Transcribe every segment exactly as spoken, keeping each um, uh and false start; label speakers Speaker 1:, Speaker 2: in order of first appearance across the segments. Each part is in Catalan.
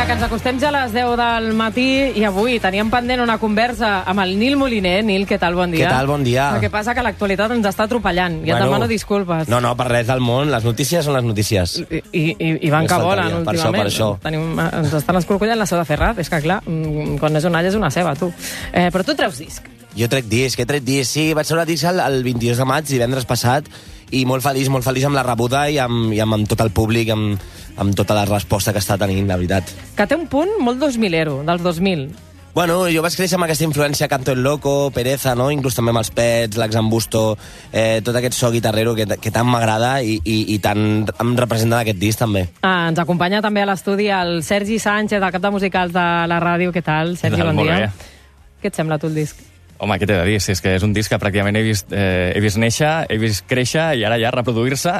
Speaker 1: Vinga, que ens acostem ja a les deu del matí i avui teníem pendent una conversa amb el Nil Moliner. Nil, què tal? Bon dia.
Speaker 2: Què tal? Bon dia.
Speaker 1: El que passa que l'actualitat ens està atropellant i bueno, et demano disculpes.
Speaker 2: No, no, per res del món. Les notícies són les notícies.
Speaker 1: I, i, i van que volen, últimament.
Speaker 2: Per això, per això.
Speaker 1: Tenim, ens estan escorcollant la seu de Ferrat. És que, clar, quan és una alla és una ceba, tu. Eh, però tu treus disc.
Speaker 2: Jo trec disc, he tret disc. Sí, vaig treure disc el, el vint-i-dos de maig, divendres passat, i molt feliç, molt feliç amb la rebuda i amb, i amb, amb tot el públic, amb, amb tota la resposta que està tenint, la veritat.
Speaker 1: Que té un punt molt dos milero, dels dos mil.
Speaker 2: Bueno, jo vaig créixer amb aquesta influència Canto el Loco, Pereza, no? Inclús també amb els Pets, l'Axambusto, eh, tot aquest so guitarrero que, que tant m'agrada i, i, i tant em representa d'aquest disc, també.
Speaker 1: Ah, ens acompanya també a l'estudi el Sergi Sánchez, el cap de musicals de la ràdio. Què tal, Sergi?
Speaker 3: Tal?
Speaker 1: Bon
Speaker 3: Molt
Speaker 1: dia.
Speaker 3: bé.
Speaker 1: Què et sembla, tu, el disc?
Speaker 3: Home, què t'he de dir? Si és que és un disc que pràcticament he vist, eh, he vist néixer, he vist créixer i ara ja reproduir-se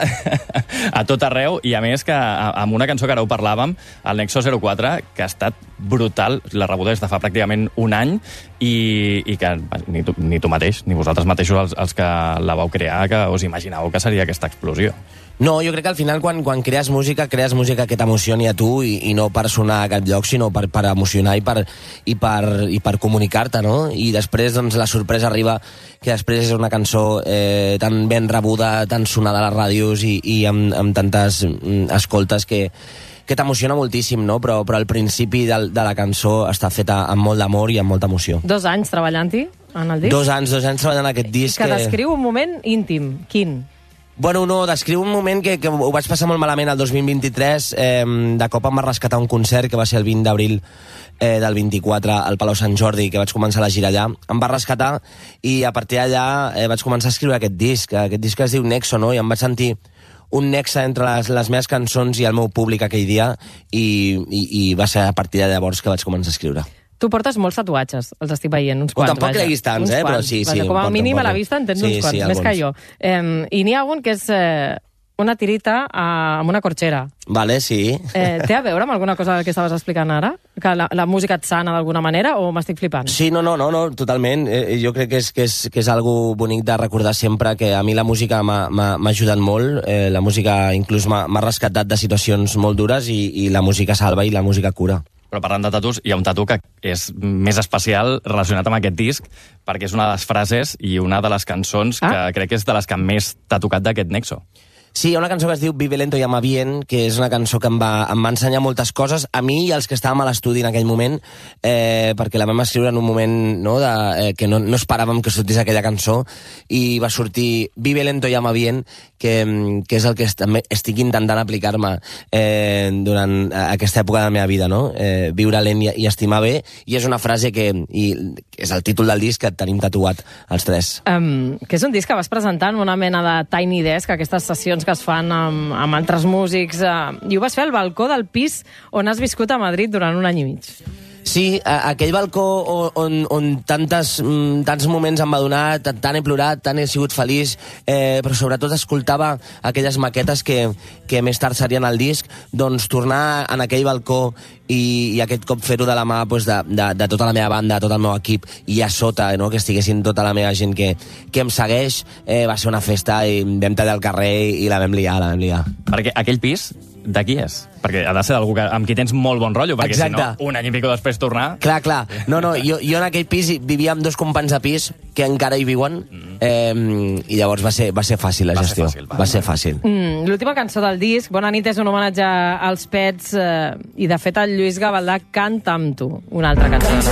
Speaker 3: a tot arreu, i a més que amb una cançó que ara ho parlàvem, el Nexo zero quatre, que ha estat brutal, la rebuda des de fa pràcticament un any, i, i que ni tu, ni tu mateix, ni vosaltres mateixos els, els que la vau crear, que us imaginàveu que seria aquesta explosió.
Speaker 2: No, jo crec que al final quan, quan crees música, crees música que t'emocioni a tu i, i no per sonar a cap lloc, sinó per, per emocionar i per, i per, i per comunicar-te, no? I després, doncs, la sorpresa arriba que després és una cançó eh, tan ben rebuda, tan sonada a les ràdios i, i amb, amb tantes mm, escoltes que, que t'emociona moltíssim, no? Però, però al principi de, de la cançó està feta amb molt d'amor i amb molta emoció.
Speaker 1: Dos anys treballant-hi en el disc?
Speaker 2: Dos anys, dos anys treballant en aquest disc.
Speaker 1: Que descriu un moment íntim. Quin?
Speaker 2: Bueno, no, descriu un moment que, que ho vaig passar molt malament el dos mil vint-i-tres. Eh, de cop em va rescatar un concert que va ser el vint d'abril eh, del vint-i-quatre al Palau Sant Jordi, que vaig començar la gira allà. Em va rescatar i a partir d'allà eh, vaig començar a escriure aquest disc, aquest disc que es diu Nexo, no? I em vaig sentir un nexe entre les, les meves cançons i el meu públic aquell dia, i, i, i va ser a partir de llavors que vaig començar a escriure.
Speaker 1: Tu portes molts tatuatges, els estic veient, uns quants.
Speaker 2: Oh, tampoc creguis tants, eh? Però sí, sí.
Speaker 1: Vaja, com a
Speaker 2: porto,
Speaker 1: mínim
Speaker 2: porto.
Speaker 1: a la vista en tens
Speaker 2: sí,
Speaker 1: uns quants,
Speaker 2: sí,
Speaker 1: més
Speaker 2: alguns.
Speaker 1: que jo. Eh, I n'hi ha un que és eh, una tirita eh, amb una corxera.
Speaker 2: Vale, sí.
Speaker 1: Eh, té a veure amb alguna cosa que estaves explicant ara? Que la, la música et sana d'alguna manera o m'estic flipant?
Speaker 2: Sí, no, no, no, no totalment. Eh, jo crec que és, que, és, que és algo bonic de recordar sempre, que a mi la música m'ha ajudat molt. Eh, la música inclús m'ha rescatat de situacions molt dures i, i la música salva i la música cura.
Speaker 3: Però parlant de tatus, hi ha un tatu que és més especial relacionat amb aquest disc, perquè és una de les frases i una de les cançons ah. que crec que és de les que més t'ha tocat d'aquest Nexo.
Speaker 2: Sí, hi ha una cançó que es diu Vive lento y ama bien, que és una cançó que em va, em va ensenyar moltes coses, a mi i als que estàvem a l'estudi en aquell moment, eh, perquè la vam escriure en un moment no, de, eh, que no, no esperàvem que sortís aquella cançó, i va sortir Vive lento y ama bien, que, que és el que est estic intentant aplicar-me eh, durant aquesta època de la meva vida, no? Eh, viure lent i, i estimar bé, i és una frase que, i, que és el títol del disc que tenim tatuat els tres.
Speaker 1: Um, que és un disc que vas presentar en una mena de Tiny Desk, aquestes sessions que es fan amb, amb altres músics, eh, i ho vas fer al balcó del pis on has viscut a Madrid durant un any i mig.
Speaker 2: Sí, aquell balcó on, on tantes, tants moments em va donar, tant he plorat, tant he sigut feliç, eh, però sobretot escoltava aquelles maquetes que, que més tard serien al disc, doncs tornar en aquell balcó i, i aquest cop fer-ho de la mà pues, de, de, de tota la meva banda, tot el meu equip, i a sota, no, que estiguessin tota la meva gent que, que em segueix, eh, va ser una festa i vam tallar al carrer i la vam liar, la vam liar.
Speaker 3: Perquè aquell pis, de qui és? Perquè ha de ser d'algú amb qui tens molt bon rotllo, perquè
Speaker 2: Exacte.
Speaker 3: Si no, un any i pico després tornar...
Speaker 2: Clar, clar. No, no, jo, jo en aquell pis vivia amb dos companys de pis que encara hi viuen, mm. eh, i llavors va ser, va ser fàcil la
Speaker 3: va
Speaker 2: gestió.
Speaker 3: Ser fàcil, va,
Speaker 2: va ser fàcil.
Speaker 1: Mm, L'última cançó del disc, Bona nit, és un homenatge als Pets, eh, i de fet el Lluís Gavaldà canta amb tu una altra cançó.